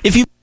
If you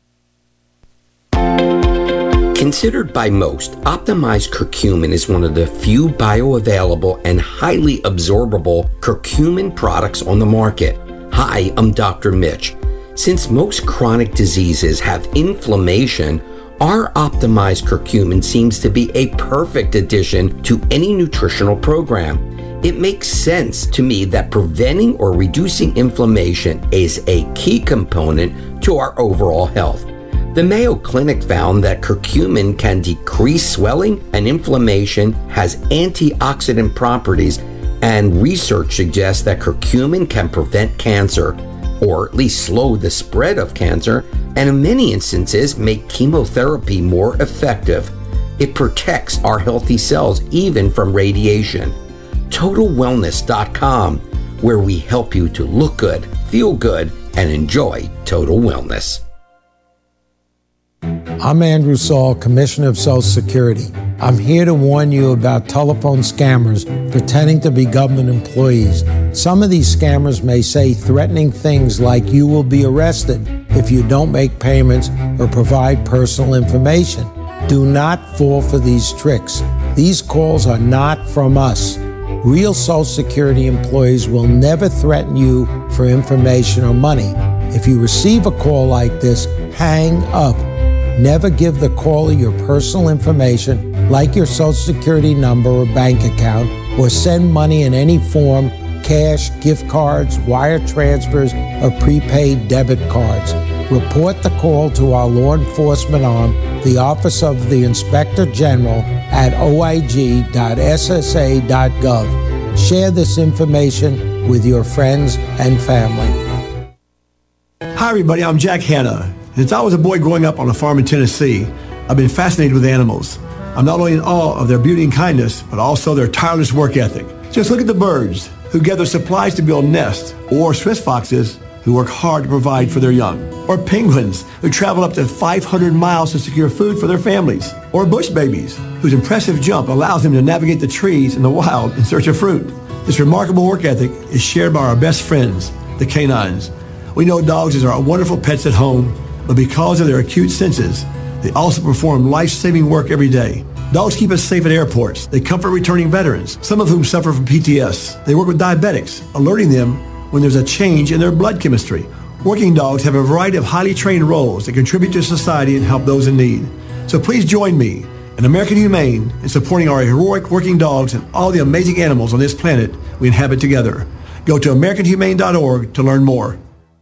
Considered by most, optimized curcumin is one of the few bioavailable and highly absorbable curcumin products on the market. Hi, I'm Dr. Mitch. Since most chronic diseases have inflammation, our optimized curcumin seems to be a perfect addition to any nutritional program. It makes sense to me that preventing or reducing inflammation is a key component to our overall health. The Mayo Clinic found that curcumin can decrease swelling and inflammation, has antioxidant properties, and research suggests that curcumin can prevent cancer, or at least slow the spread of cancer, and in many instances make chemotherapy more effective. It protects our healthy cells even from radiation. TotalWellness.com, where we help you to look good, feel good, and enjoy total wellness. I'm Andrew Saul, Commissioner of Social Security. I'm here to warn you about telephone scammers pretending to be government employees. Some of these scammers may say threatening things like you will be arrested if you don't make payments or provide personal information. Do not fall for these tricks. These calls are not from us. Real Social Security employees will never threaten you for information or money. If you receive a call like this, hang up. Never give the caller your personal information, like your Social Security number or bank account, or send money in any form, cash, gift cards, wire transfers, or prepaid debit cards. Report the call to our law enforcement arm, the Office of the Inspector General, at oig.ssa.gov. Share this information with your friends and family. Hi, everybody. I'm Jack Hanna. Since I was a boy growing up on a farm in Tennessee, I've been fascinated with animals. I'm not only in awe of their beauty and kindness, but also their tireless work ethic. Just look at the birds who gather supplies to build nests, or Swiss foxes who work hard to provide for their young, or penguins who travel up to 500 miles to secure food for their families, or bush babies whose impressive jump allows them to navigate the trees in the wild in search of fruit. This remarkable work ethic is shared by our best friends, the canines. We know dogs are wonderful pets at home, but because of their acute senses, they also perform life-saving work every day. Dogs keep us safe at airports. They comfort returning veterans, some of whom suffer from PTS. They work with diabetics, alerting them when there's a change in their blood chemistry. Working dogs have a variety of highly trained roles that contribute to society and help those in need. So please join me and American Humane in supporting our heroic working dogs and all the amazing animals on this planet we inhabit together. Go to AmericanHumane.org to learn more.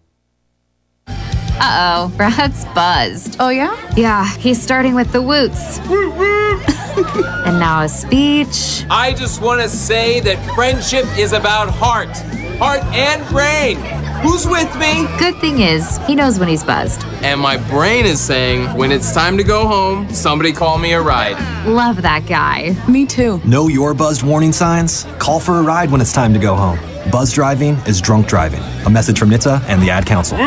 Uh-oh, Brad's buzzed. Oh, yeah? Yeah, he's starting with the woots. And now a speech. I just want to say that friendship is about heart and brain. Who's with me? Good thing is, he knows when he's buzzed. And my brain is saying, when it's time to go home, somebody call me a ride. Love that guy. Me too. know your buzzed warning signs? Call for a ride when it's time to go home. Buzz driving is drunk driving. A message from NHTSA and the Ad Council.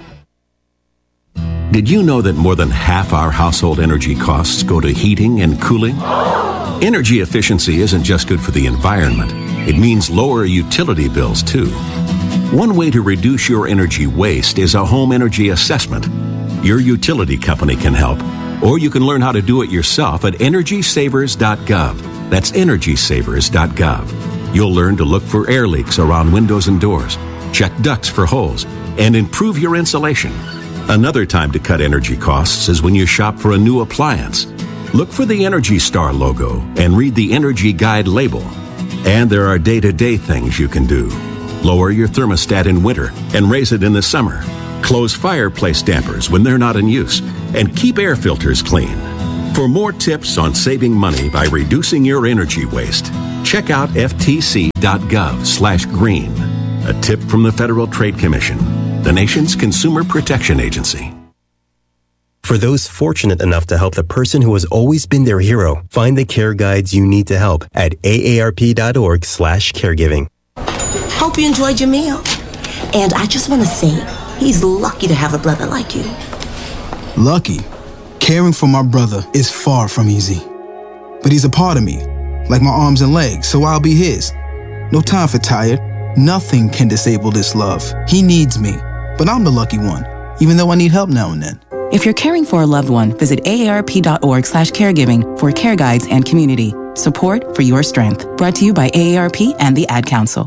Did you know that more than half our household energy costs go to heating and cooling? Energy efficiency isn't just good for the environment. It means lower utility bills, too. One way to reduce your energy waste is a home energy assessment. Your utility company can help, or you can learn how to do it yourself at EnergySavers.gov. That's EnergySavers.gov. You'll learn to look for air leaks around windows and doors, check ducts for holes, and improve your insulation. Another time to cut energy costs is when you shop for a new appliance. Look for the Energy Star logo and read the Energy Guide label. And there are day-to-day things you can do. Lower your thermostat in winter and raise it in the summer. Close fireplace dampers when they're not in use. And keep air filters clean. For more tips on saving money by reducing your energy waste, check out ftc.gov/green. A tip from the Federal Trade Commission, the nation's consumer protection agency. For those fortunate enough to help the person who has always been their hero, find the care guides you need to help at aarp.org/caregiving. Hope you enjoyed your meal. And I just want to say, he's lucky to have a brother like you. Lucky? Caring for my brother is far from easy. But he's a part of me, like my arms and legs, so I'll be his. No time for tired. Nothing can disable this love. He needs me, but I'm the lucky one. even though I need help now and then. If you're caring for a loved one, visit aarp.org/caregiving for care guides and community support for your strength. Brought to you by AARP and the Ad Council.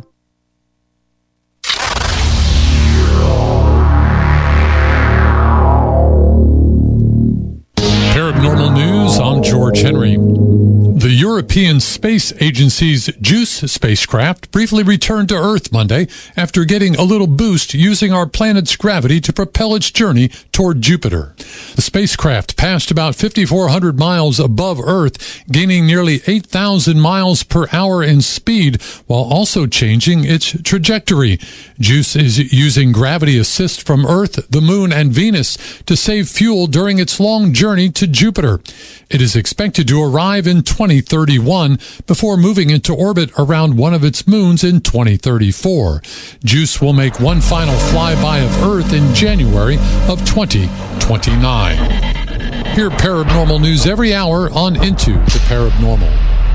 Paranormal News, I'm George Henry. The European Space Agency's JUICE spacecraft briefly returned to Earth Monday after getting a little boost using our planet's gravity to propel its journey toward Jupiter. The spacecraft passed about 5,400 miles above Earth, gaining nearly 8,000 miles per hour in speed, while also changing its trajectory. JUICE is using gravity assist from Earth, the Moon, and Venus to save fuel during its long journey to Jupiter. It is expected to arrive in 2031 before moving into orbit around one of its moons in 2034. JUICE will make one final flyby of Earth in January of 2029. Hear paranormal news every hour on Into the Paranormal.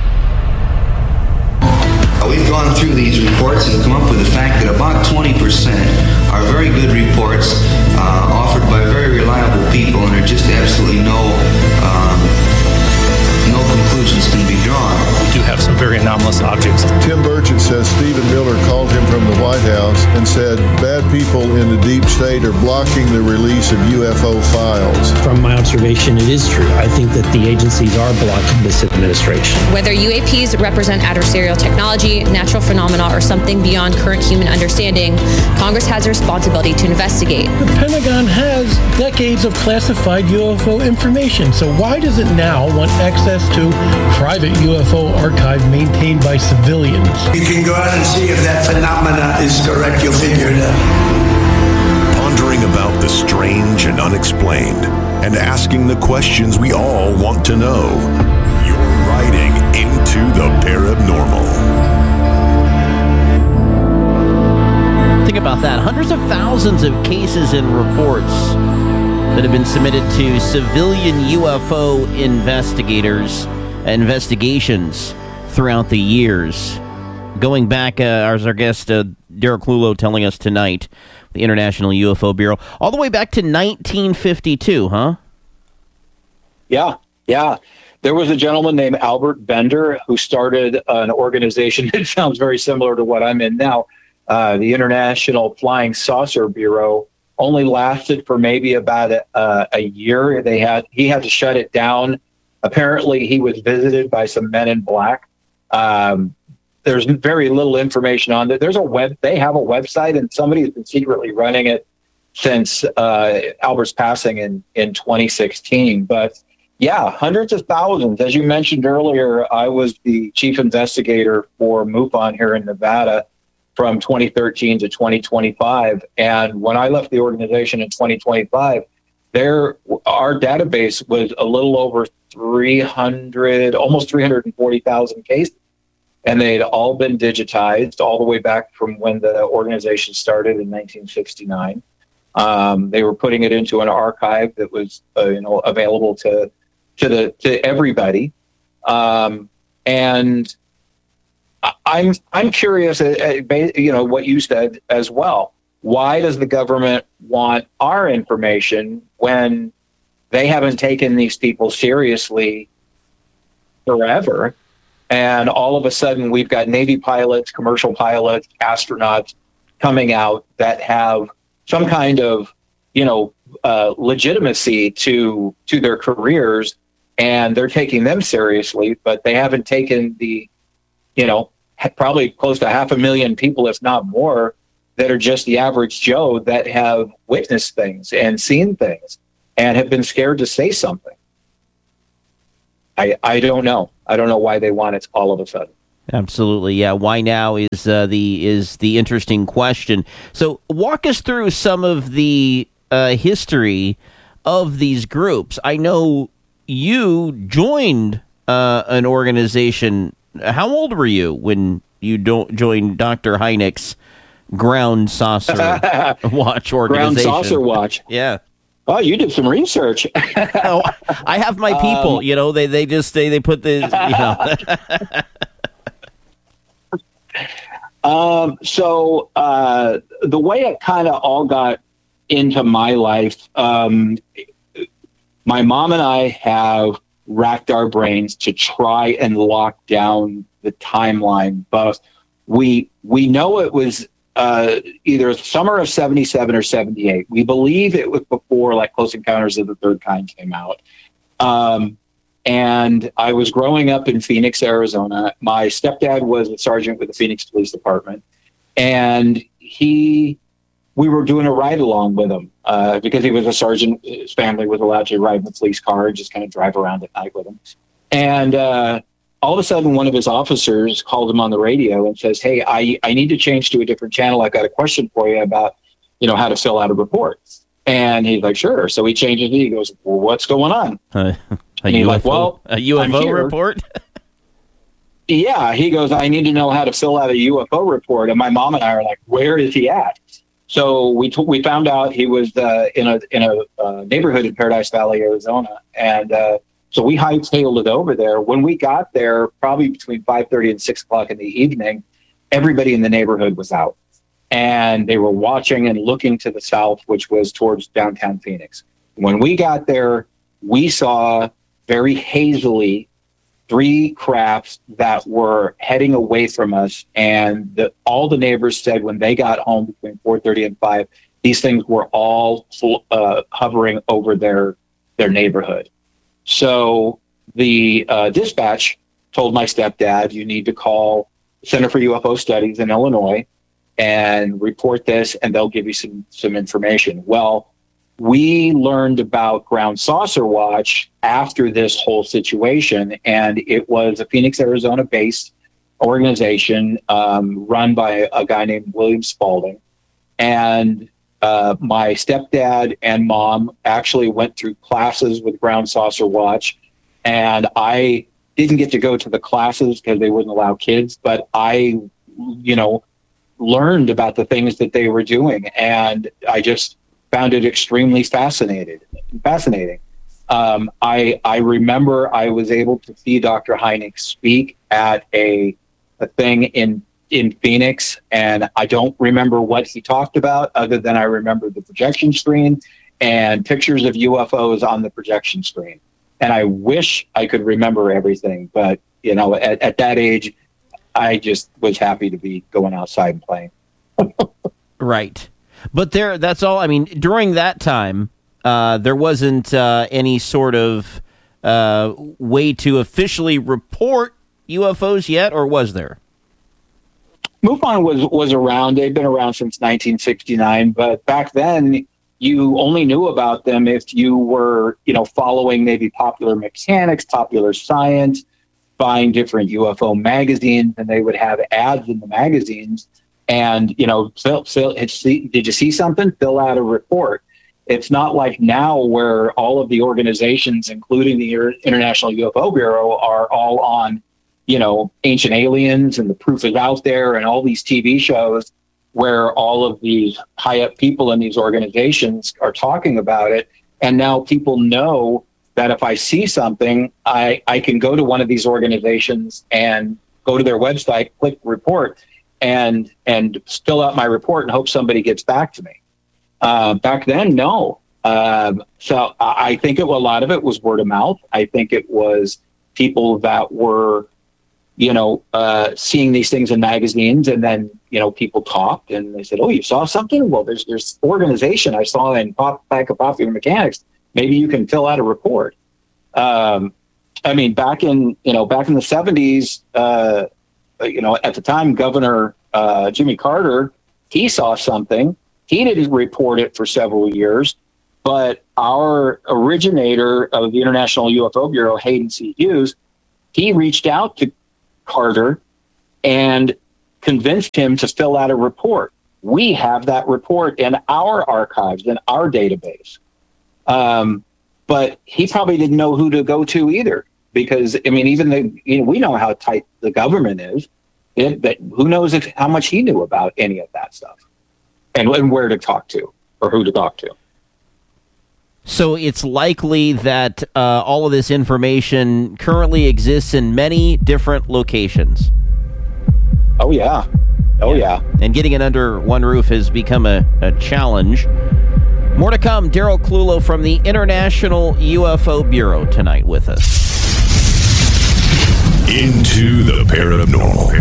We've gone through these reports and come up with the fact that about 20% are very good reports offered by very reliable people, and there are just absolutely no conclusions can be drawn. We do have some very anomalous objects. Tim Burchett says Stephen Miller called him from the White House and said bad people in the deep state are blocking the release of UFO files. From my observation, it is true. I think that the agencies are blocking this administration. Whether UAPs represent adversarial technology, natural phenomena, or something beyond current human understanding, Congress has a responsibility to investigate. The Pentagon has decades of classified UFO information, so why does it now want access to private UFO archive maintained by civilians? You can go out and see if that phenomena is correct. You'll figure it out. Pondering about the strange and unexplained, and asking the questions we all want to know. You're riding into the paranormal. Think about that. Hundreds of thousands of cases and reports that have been submitted to civilian UFO investigations throughout the years. Going back, as our guest Derek Lulo telling us tonight, the International UFO Bureau, all the way back to 1952, huh? Yeah. There was a gentleman named Albert Bender who started an organization that sounds very similar to what I'm in now. The International Flying Saucer Bureau only lasted for maybe about a year. He had to shut it down. Apparently, he was visited by some men in black. There's very little information on it. They have a website, and somebody has been secretly running it since Albert's passing in 2016. But yeah, hundreds of thousands. As you mentioned earlier, I was the chief investigator for MUFON here in Nevada from 2013 to 2025. And when I left the organization in 2025, our database was a little over 300, almost 340,000 cases. And they'd all been digitized all the way back from when the organization started in 1969. They were putting it into an archive that was, available to everybody. And I'm curious, what you said as well. Why does the government want our information when they haven't taken these people seriously forever? And all of a sudden, we've got Navy pilots, commercial pilots, astronauts coming out that have some kind of, legitimacy to their careers, and they're taking them seriously, but they haven't taken the, probably close to 500,000 people, if not more, that are just the average Joe that have witnessed things and seen things and have been scared to say something. I don't know. I don't know why they want it all of a sudden. Absolutely, yeah. Why now is the interesting question. So, walk us through some of the history of these groups. I know you joined an organization. How old were you when you joined Dr. Hynek's Ground Saucer Watch organization? Ground Saucer Watch. Yeah. Oh, you did some research. Oh, I have my people. They put the. So the way it kind of all got into my life, my mom and I have racked our brains to try and lock down the timeline, but we know it was either summer of 77 or 78. We believe it was before like Close Encounters of the Third Kind came out. And I was growing up in Phoenix, Arizona. My stepdad was a sergeant with the Phoenix Police Department. And we were doing a ride along with him because he was a sergeant. His family was allowed to ride in the police car and just kind of drive around at night with him. And all of a sudden, one of his officers called him on the radio and says, "Hey, I need to change to a different channel. I've got a question for you about, how to fill out a report." And he's like, "Sure." So he changes it. He goes, "Well, what's going on?" A UFO report? Yeah. He goes, "I need to know how to fill out a UFO report." And my mom and I are like, "Where is he at?" So we found out he was in a neighborhood in Paradise Valley, Arizona. And so we hightailed it over there. When we got there, probably between 5:30 and 6 o'clock in the evening, everybody in the neighborhood was out. And they were watching and looking to the south, which was towards downtown Phoenix. When we got there, we saw very hazily 3 crafts that were heading away from us. And all the neighbors said when they got home between 4:30 and 5, these things were all hovering over their neighborhood. So the dispatch told my stepdad, "You need to call Center for UFO Studies in Illinois and report this, and they'll give you some information." Well, we learned about Ground Saucer Watch after this whole situation, and it was a Phoenix, Arizona-based organization run by a guy named William Spalding. And my stepdad and mom actually went through classes with Ground Saucer Watch, and I didn't get to go to the classes because they wouldn't allow kids, but I, learned about the things that they were doing, and I just found it extremely fascinating. I remember I was able to see Dr. Hynek speak at a thing in Phoenix, and I don't remember what he talked about other than I remember the projection screen and pictures of UFOs on the projection screen. And I wish I could remember everything, but at that age, I just was happy to be going outside and playing. Right. But that's all. I mean, during that time, there wasn't any sort of way to officially report UFOs yet, or was there? MUFON was around. They've been around since 1969, but back then you only knew about them if you were, following maybe Popular Mechanics, Popular Science, buying different UFO magazines, and they would have ads in the magazines. And, Phil, did you see something? Fill out a report. It's not like now where all of the organizations, including the International UFO Bureau, are all on, Ancient Aliens and The Proof is Out There and all these TV shows where all of these high up people in these organizations are talking about it. And now people know that if I see something, I can go to one of these organizations and go to their website, click report, and fill out my report and hope somebody gets back to me. Back then, no. So I think a lot of it was word of mouth. I think it was people that were, seeing these things in magazines, and then, people talked and they said, "Oh, you saw something? Well, there's organization I saw in Pack of Popular Mechanics. Maybe you can fill out a report." Back in the 70s, at the time, Governor Jimmy Carter, he saw something. He didn't report it for several years, but our originator of the International UFO Bureau, Hayden C. Hughes, he reached out to Carter and convinced him to fill out a report. We have that report in our archives, in our database. But he probably didn't know who to go to either, because we know how tight the government is. But who knows how much he knew about any of that stuff, and where to talk to or who to talk to. So it's likely that all of this information currently exists in many different locations. Oh yeah. And getting it under one roof has become a challenge. More to come. Daryl Clulow from the International UFO Bureau tonight with us. Into the paranormal.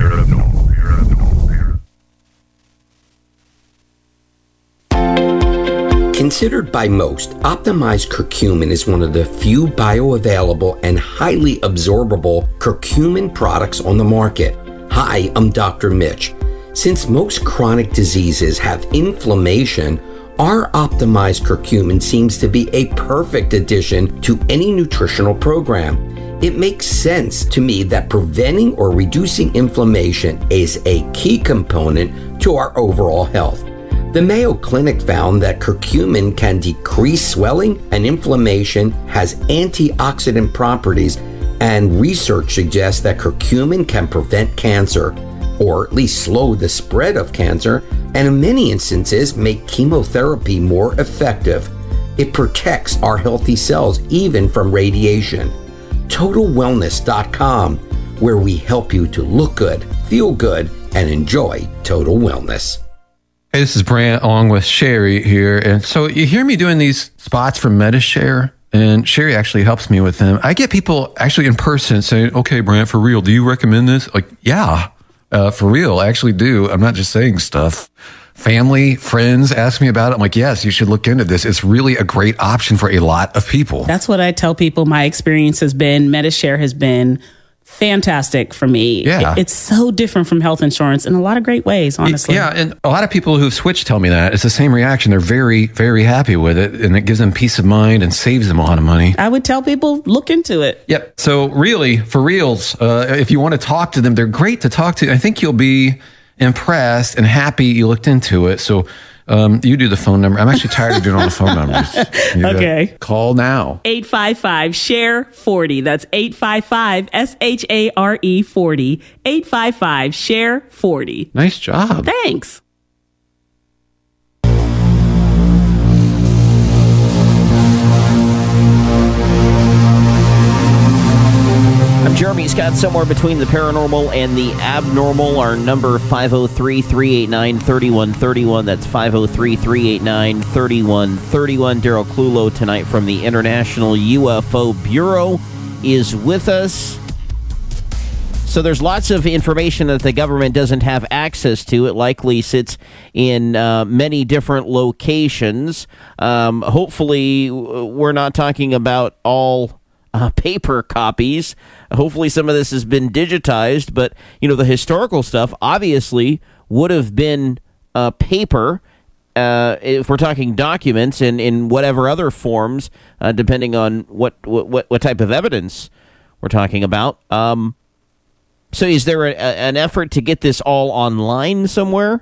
Considered by most, optimized curcumin is one of the few bioavailable and highly absorbable curcumin products on the market. Hi, I'm Dr. Mitch. Since most chronic diseases have inflammation, our optimized curcumin seems to be a perfect addition to any nutritional program. It makes sense to me that preventing or reducing inflammation is a key component to our overall health. The Mayo Clinic found that curcumin can decrease swelling and inflammation, has antioxidant properties, and research suggests that curcumin can prevent cancer, or at least slow the spread of cancer, and in many instances make chemotherapy more effective. It protects our healthy cells even from radiation. TotalWellness.com, where we help you to look good, feel good, and enjoy total wellness. Hey, this is Brant along with Sherry here. And so you hear me doing these spots for MediShare, and Sherry actually helps me with them. I get people actually in person saying, okay, Brant, for real, do you recommend this? Like, yeah, for real, I actually do. I'm not just saying stuff. Family, friends ask me about it. I'm like, yes, you should look into this. It's really a great option for a lot of people. That's what I tell people. My experience has been, MediShare has been fantastic for me. Yeah. It's so different from health insurance in a lot of great ways, honestly. Yeah, and a lot of people who've switched tell me that. It's the same reaction. They're very, very happy with it, and it gives them peace of mind and saves them a lot of money. I would tell people, look into it. Yep. So really, for reals, if you want to talk to them, they're great to talk to. I think you'll be impressed and happy you looked into it. So you do the phone number. I'm actually tired of doing all the phone numbers. Okay. Call now. 855-SHARE-40. That's 855-SHARE-40. 855-SHARE-40. Nice job. Thanks. I'm Jeremy Scott, somewhere between the paranormal and the abnormal. Our number 503-389-3131. That's 503-389-3131. Daryl Clulow tonight from the International UFO Bureau is with us. So there's lots of information that the government doesn't have access to. It likely sits in many different locations. Hopefully, we're not talking about all paper copies. Hopefully some of this has been digitized, but the historical stuff obviously would have been paper if we're talking documents and in whatever other forms, depending on what type of evidence we're talking about. So is there an effort to get this all online somewhere?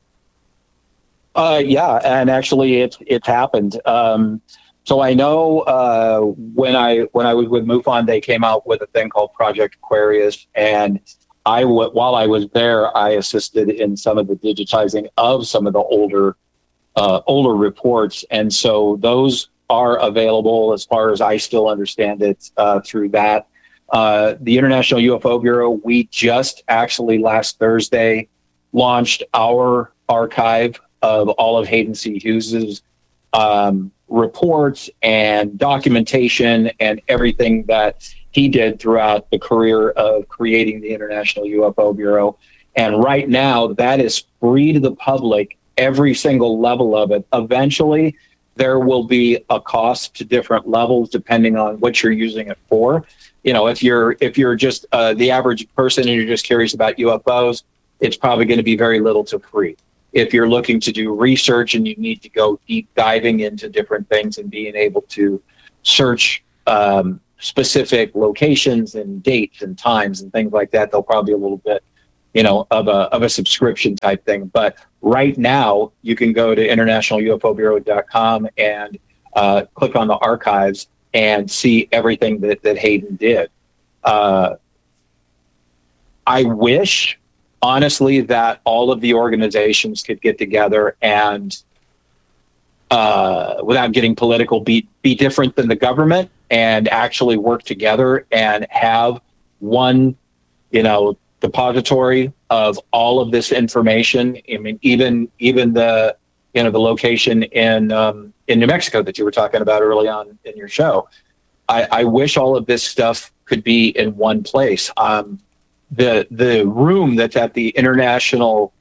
Yeah, and actually it's happened. So I know when I was with MUFON, they came out with a thing called Project Aquarius, and while I was there, I assisted in some of the digitizing of some of the older reports, and so those are available, as far as I still understand it, through that. The International UFO Bureau, we just actually last Thursday launched our archive of all of Hayden C. Hughes's reports and documentation and everything that he did throughout the career of creating the International UFO Bureau. And right now, that is free to the public, every single level of it. Eventually, there will be a cost to different levels depending on what you're using it for. If you're just the average person and you're just curious about UFOs, it's probably going to be very little to free. If you're looking to do research and you need to go deep diving into different things and being able to search specific locations and dates and times and things like that, they'll probably be a little bit, of a subscription type thing. But right now, you can go to internationalufobureau.com and click on the archives and see everything that Hayden did. I wish, honestly, that all of the organizations could get together and, without getting political, be different than the government and actually work together and have one, depository of all of this information. I mean, even the the location in New Mexico that you were talking about early on in your show. I wish all of this stuff could be in one place. The room that's at the International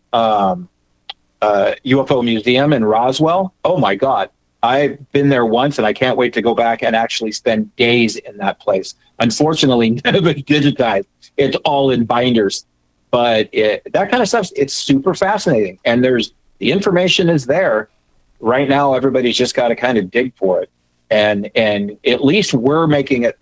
UFO Museum in Roswell. Oh my God. I've been there once and I can't wait to go back and actually spend days in that place. Unfortunately, none of it's digitized. It's all in binders, but that kind of stuff, it's super fascinating. And the information is there right now. Everybody's just got to kind of dig for it. And at least we're making it,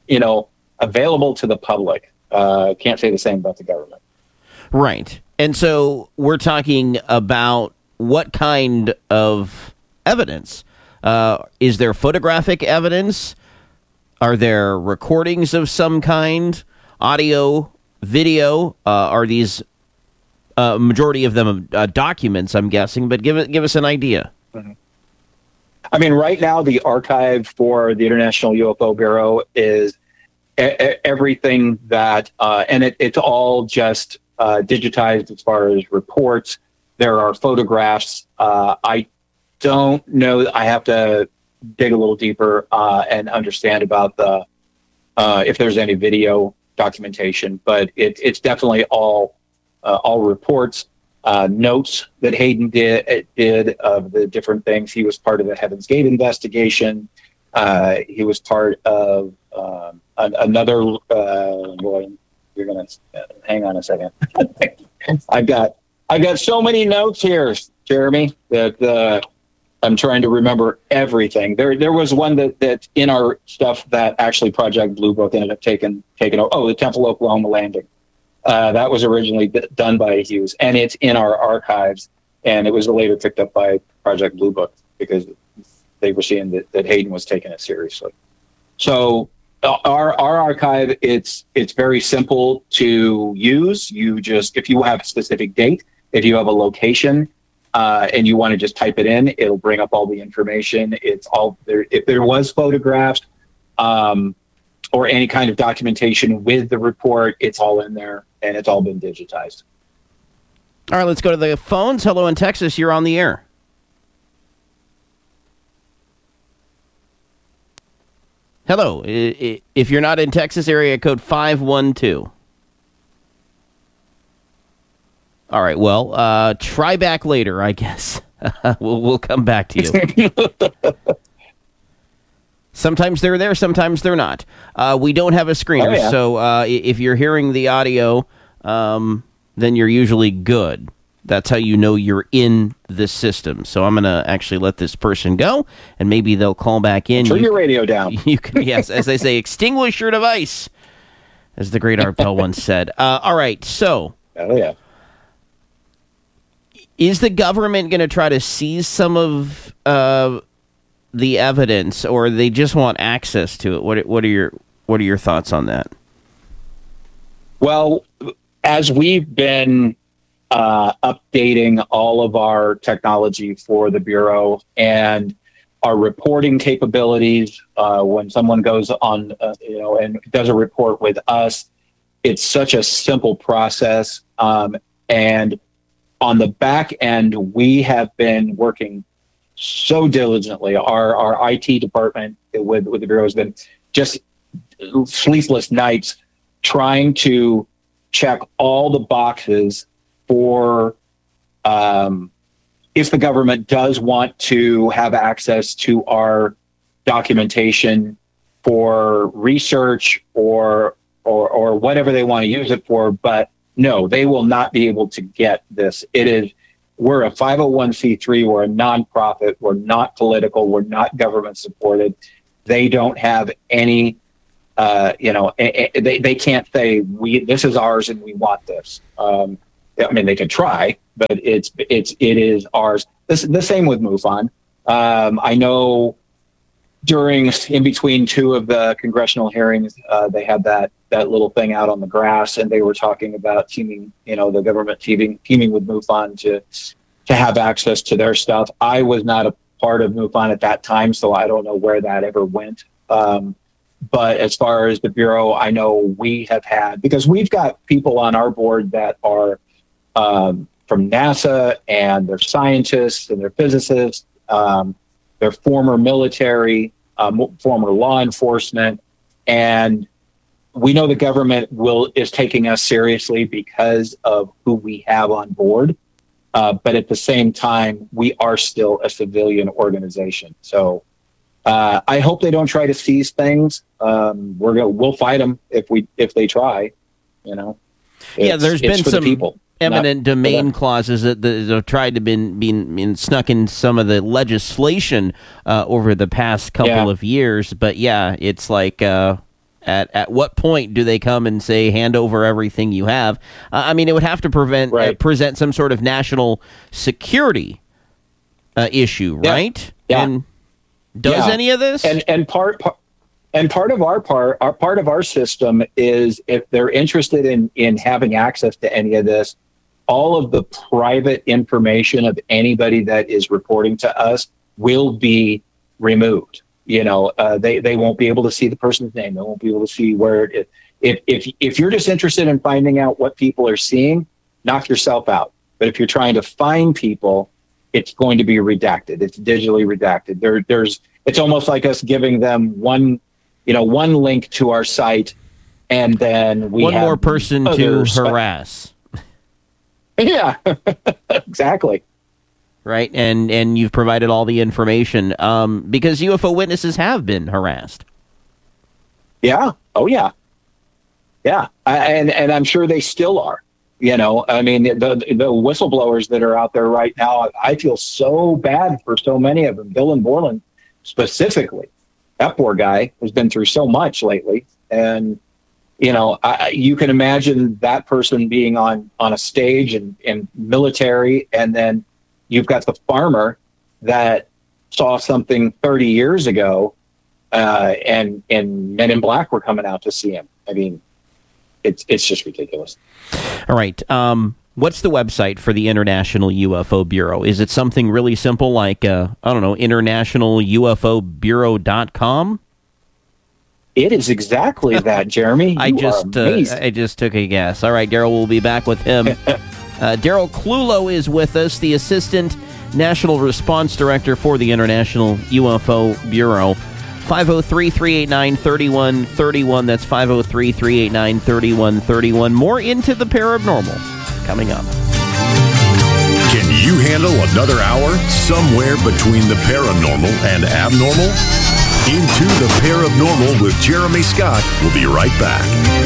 available to the public. Can't say the same about the government. Right. And so we're talking about what kind of evidence? Is there photographic evidence? Are there recordings of some kind? Audio, video? Are these majority of them documents, I'm guessing, but give us an idea. Mm-hmm. I mean, right now, the archive for the International UFO Bureau is everything that, and it's all just digitized as far as reports. There are photographs. I don't know. I have to dig a little deeper and understand about if there's any video documentation, but it's definitely all reports, notes that Hayden did of the different things. He was part of the Heaven's Gate investigation. He was part of another. Boy, you're gonna hang on a second. I've got so many notes here, Jeremy, that I'm trying to remember everything. There was one that in our stuff that actually Project Blue Book ended up taking over. Oh, the Temple, Oklahoma landing. That was originally done by Hughes, and it's in our archives, and it was later picked up by Project Blue Book because they were seeing that Hayden was taking it seriously. So our archive, it's very simple to use. You just, if you have a specific date, if you have a location, and you want to just type it in, it'll bring up all the information. It's all there. If there was photographs, or any kind of documentation with the report, it's all in there, and it's all been digitized. All right, let's go to the phones. Hello in Texas. You're on the air. Hello. If you're not in Texas, area code 512. All right, well, try back later, I guess. We'll come back to you. Sometimes they're there, sometimes they're not. We don't have a screener, so if you're hearing the audio, then you're usually good. That's how you know you're in the system. So I'm going to actually let this person go, and maybe they'll call back in. Turn your radio down. You can, yes, as they say, extinguish your device, as the great Art Bell once said. All right, so. Oh, yeah. Is the government going to try to seize some of the evidence, or they just want access to it? What are your thoughts on that? Well, as we've been updating all of our technology for the Bureau and our reporting capabilities, when someone goes on, and does a report with us, it's such a simple process, and on the back end, we have been working so diligently. Our IT department with the Bureau has been just sleepless nights trying to check all the boxes for if the government does want to have access to our documentation for research or whatever they want to use it for, but no, they will not be able to get this. We're a 501c3. We're a nonprofit. We're not political. We're not government supported. They don't have any, they can't say this is ours and we want this. I mean, they could try, but it is ours. The same with MUFON. I know in between two of the congressional hearings, they had that little thing out on the grass, and they were talking about teaming, the government teaming with MUFON to have access to their stuff. I was not a part of MUFON at that time, so I don't know where that ever went. But as far as the Bureau, I know we have had, because we've got people on our board that are from NASA, and they're scientists and they're physicists. They're former military, former law enforcement, and we know the government is taking us seriously because of who we have on board. But at the same time, we are still a civilian organization. So I hope they don't try to seize things. We'll fight them if they try. There's been some eminent domain clauses that have tried to been snuck in some of the legislation over the past couple of years. But it's like at what point do they come and say hand over everything you have? It would have to present some sort of national security issue, right? Yeah. And does any of this? And part of our system is if they're interested in having access to any of this, all of the private information of anybody that is reporting to us will be removed. They won't be able to see the person's name. They won't be able to see where it is. If you're just interested in finding out what people are seeing, knock yourself out. But if you're trying to find people, it's going to be redacted. It's digitally redacted. It's almost like us giving them one link to our site, and then we have one more person to harass. Yeah, exactly. Right, and you've provided all the information because UFO witnesses have been harassed. Yeah. Oh, yeah. Yeah, and I'm sure they still are. The whistleblowers that are out there right now, I feel so bad for so many of them. Dylan Borland specifically, that poor guy has been through so much lately, and you can imagine that person being on a stage and military, and then you've got the farmer that saw something 30 years ago, and Men in Black were coming out to see him. It's just ridiculous. All right. What's the website for the International UFO Bureau? Is it something really simple like, internationalUFObureau.com? It is exactly that, Jeremy. I just took a guess. All right, Daryl, we'll be back with him. Daryl Clulow is with us, the Assistant National Response Director for the International UFO Bureau. 503-389-3131. That's 503-389-3131. More Into the Paranormal coming up. Can you handle another hour somewhere between the paranormal and abnormal? Into the Paranormal with Jeremy Scott. We'll be right back.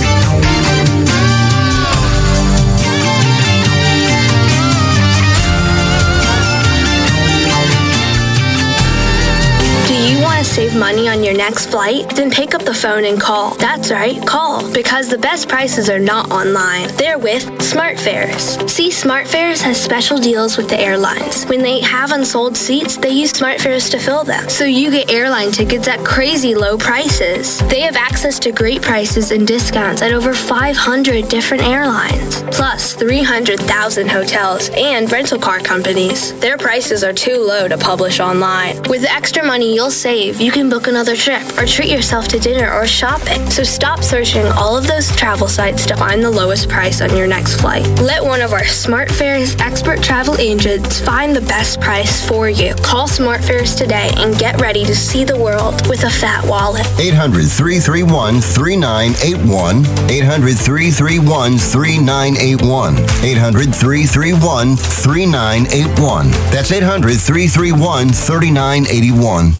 Do you want to save money on your next flight? Then pick up the phone and call. That's right, call. Because the best prices are not online. They're with SmartFares. See, SmartFares has special deals with the airlines. When they have unsold seats, they use SmartFares to fill them. So you get airline tickets at crazy low prices. They have access to great prices and discounts at over 500 different airlines. Plus 300,000 hotels and rental car companies. Their prices are too low to publish online. With the extra money you'll save, you can book another trip or treat yourself to dinner or shopping. So stop searching all of those travel sites to find the lowest price on your next flight. Let one of our SmartFares expert travel agents find the best price for you. Call SmartFares today and get ready to see the world with a fat wallet. 800-331-3981. 800-331-3981. 800-331-3981. That's 800-331-3981.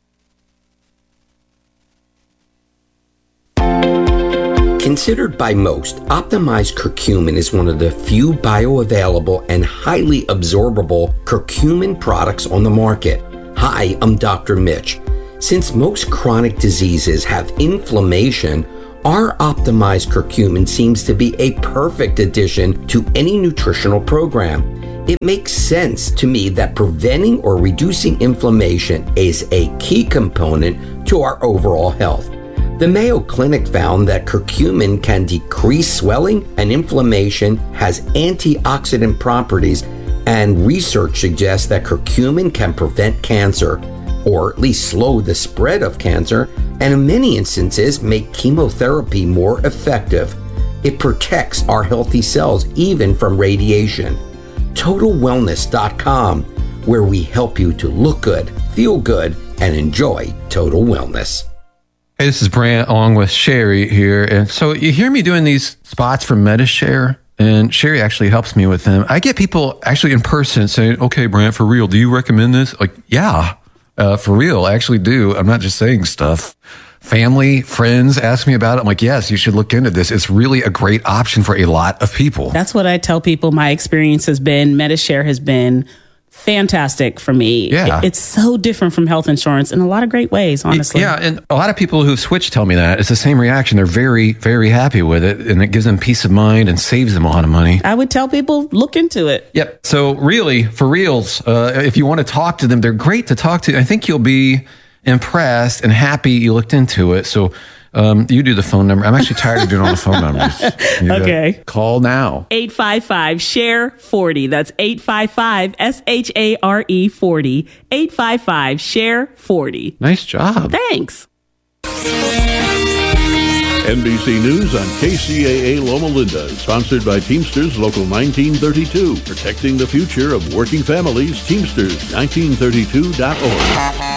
Considered by most, optimized curcumin is one of the few bioavailable and highly absorbable curcumin products on the market. Hi, I'm Dr. Mitch. Since most chronic diseases have inflammation, our optimized curcumin seems to be a perfect addition to any nutritional program. It makes sense to me that preventing or reducing inflammation is a key component to our overall health. The Mayo Clinic found that curcumin can decrease swelling and inflammation, has antioxidant properties, and research suggests that curcumin can prevent cancer, or at least slow the spread of cancer, and in many instances make chemotherapy more effective. It protects our healthy cells even from radiation. TotalWellness.com, where we help you to look good, feel good, and enjoy total wellness. Hey, this is Brant along with Sherry here. And so you hear me doing these spots for Medi-Share, and Sherry actually helps me with them. I get people actually in person saying, okay, Brant, for real, do you recommend this? Like, yeah, for real, I actually do. I'm not just saying stuff. Family, friends ask me about it. I'm like, yes, you should look into this. It's really a great option for a lot of people. That's what I tell people. My experience has been, Medi-Share has been fantastic for me. Yeah. It's so different from health insurance in a lot of great ways, honestly. Yeah, and a lot of people who've switched tell me that. It's the same reaction. They're very, very happy with it, and it gives them peace of mind and saves them a lot of money. I would tell people, look into it. Yep. So really, for reals, if you want to talk to them, they're great to talk to. I think you'll be impressed and happy you looked into it. So you do the phone number. I'm actually tired of doing all the phone numbers. Okay. Call now. 855-SHARE-40. That's 855-SHARE-40. 855-SHARE-40. Nice job. Thanks. NBC News on KCAA Loma Linda, sponsored by Teamsters Local 1932. Protecting the future of working families, Teamsters 1932.org.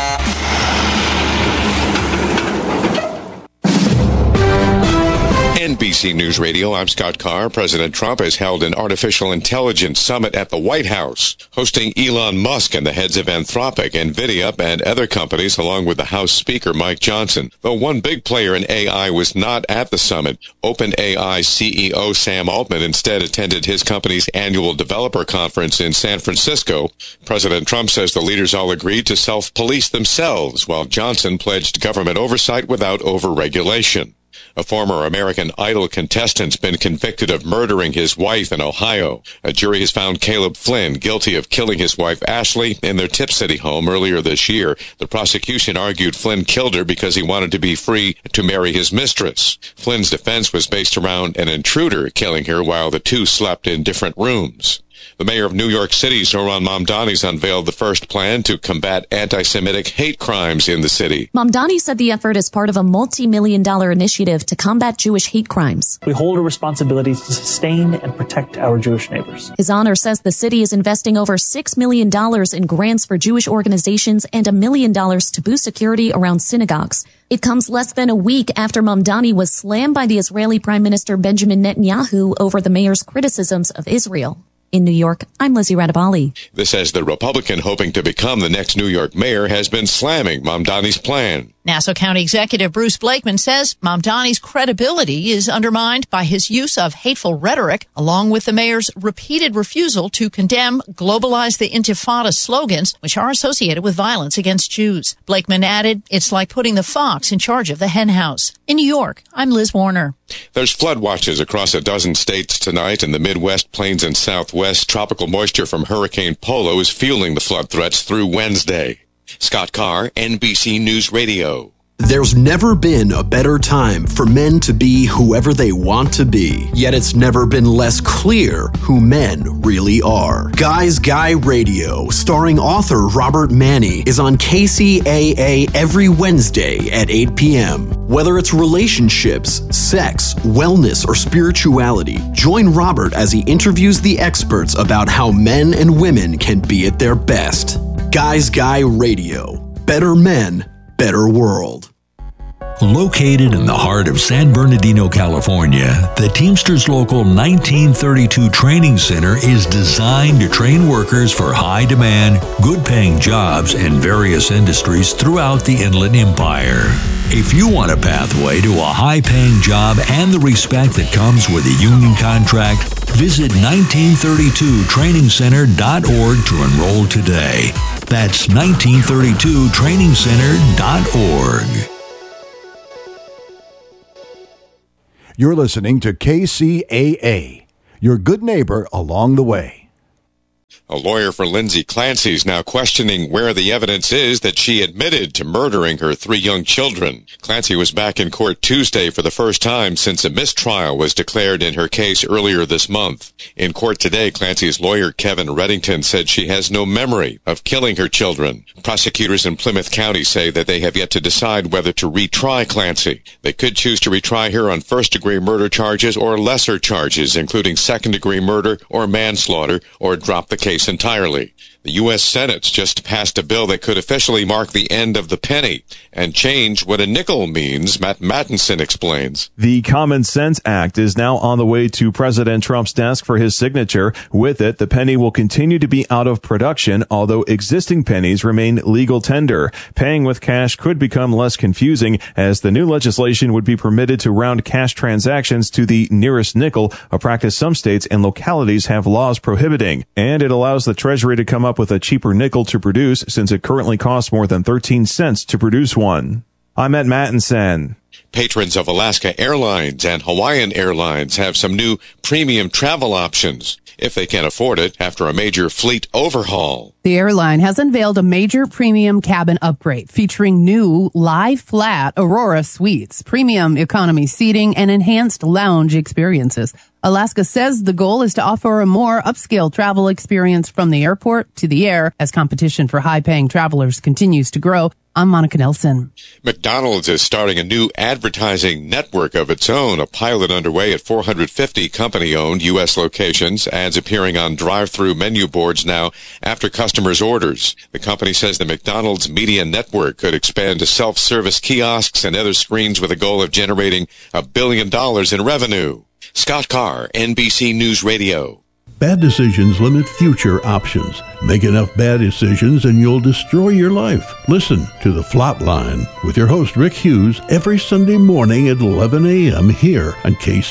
NBC News Radio, I'm Scott Carr. President Trump has held an artificial intelligence summit at the White House, hosting Elon Musk and the heads of Anthropic, NVIDIA, and other companies, along with the House Speaker, Mike Johnson. Though one big player in AI was not at the summit, OpenAI CEO Sam Altman instead attended his company's annual developer conference in San Francisco. President Trump says the leaders all agreed to self-police themselves, while Johnson pledged government oversight without over-regulation. A former American Idol contestant's been convicted of murdering his wife in Ohio. A jury has found Caleb Flynn guilty of killing his wife Ashley in their Tip City home earlier this year. The prosecution argued Flynn killed her because he wanted to be free to marry his mistress. Flynn's defense was based around an intruder killing her while the two slept in different rooms. The mayor of New York City, Zohran Mamdani, unveiled the first plan to combat anti-Semitic hate crimes in the city. Mamdani said the effort is part of a multi-million-dollar initiative to combat Jewish hate crimes. We hold a responsibility to sustain and protect our Jewish neighbors. His honor says the city is investing over $6 million in grants for Jewish organizations and $1 million to boost security around synagogues. It comes less than a week after Mamdani was slammed by the Israeli Prime Minister Benjamin Netanyahu over the mayor's criticisms of Israel. In New York, I'm Lizzie Radabali. This as the Republican hoping to become the next New York mayor has been slamming Mamdani's plan. Nassau County Executive Bruce Blakeman says Mamdani's credibility is undermined by his use of hateful rhetoric, along with the mayor's repeated refusal to condemn Globalize the Intifada slogans, which are associated with violence against Jews. Blakeman added, it's like putting the fox in charge of the hen house. In New York, I'm Liz Warner. There's flood watches across a dozen states tonight in the Midwest, Plains, and Southwest. Tropical moisture from Hurricane Polo is fueling the flood threats through Wednesday. Scott Carr, NBC News Radio. There's never been a better time for men to be whoever they want to be, yet it's never been less clear who men really are. Guys Guy Radio, starring author Robert Manni, is on KCAA every Wednesday at 8 p.m. Whether it's relationships, sex, wellness, or spirituality, join Robert as he interviews the experts about how men and women can be at their best. Guys Guy Radio. Better men, better world. Located in the heart of San Bernardino, California, the Teamsters Local 1932 Training Center is designed to train workers for high-demand, good-paying jobs in various industries throughout the Inland Empire. If you want a pathway to a high-paying job and the respect that comes with a union contract, visit 1932trainingcenter.org to enroll today. That's 1932trainingcenter.org. You're listening to KCAA, your good neighbor along the way. A lawyer for Lindsay Clancy is now questioning where the evidence is that she admitted to murdering her 3 young children. Clancy was back in court Tuesday for the first time since a mistrial was declared in her case earlier this month. In court today, Clancy's lawyer Kevin Reddington said she has no memory of killing her children. Prosecutors in Plymouth County say that they have yet to decide whether to retry Clancy. They could choose to retry her on first-degree murder charges or lesser charges, including second-degree murder or manslaughter, or drop the case entirely. The U.S. Senate's just passed a bill that could officially mark the end of the penny and change what a nickel means, Matt Mattinson explains. The Common Sense Act is now on the way to President Trump's desk for his signature. With it, the penny will continue to be out of production, although existing pennies remain legal tender. Paying with cash could become less confusing, as the new legislation would be permitted to round cash transactions to the nearest nickel, a practice some states and localities have laws prohibiting. And it allows the Treasury to come up with a cheaper nickel to produce, since it currently costs more than 13 cents to produce one. I'm Matt Mattinson. Patrons of Alaska Airlines and Hawaiian Airlines have some new premium travel options, if they can afford it, after a major fleet overhaul. The airline has unveiled a major premium cabin upgrade featuring new lie-flat Aurora suites, premium economy seating, and enhanced lounge experiences. Alaska says the goal is to offer a more upscale travel experience from the airport to the air as competition for high-paying travelers continues to grow. I'm Monica Nelson. McDonald's is starting a new advertising network of its own, a pilot underway at 450 company-owned U.S. locations, ads appearing on drive-through menu boards now after customers' orders. The company says the McDonald's Media Network could expand to self-service kiosks and other screens with a goal of generating $1 billion in revenue. Scott Carr, NBC News Radio. Bad decisions limit future options. Make enough bad decisions and you'll destroy your life. Listen to The Flatline with your host Rick Hughes every Sunday morning at 11 a.m. here on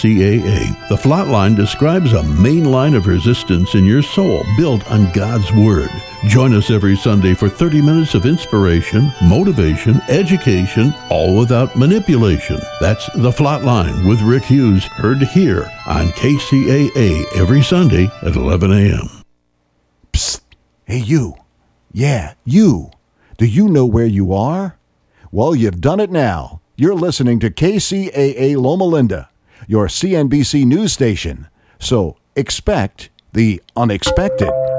KCAA. The Flatline describes a main line of resistance in your soul built on God's Word. Join us every Sunday for 30 minutes of inspiration, motivation, education, all without manipulation. That's The Flatline with Rick Hughes, heard here on KCAA every Sunday at 11 a.m. Psst. Hey, you. Yeah, you. Do you know where you are? Well, you've done it now. You're listening to KCAA Loma Linda, your CNBC news station. So expect the unexpected.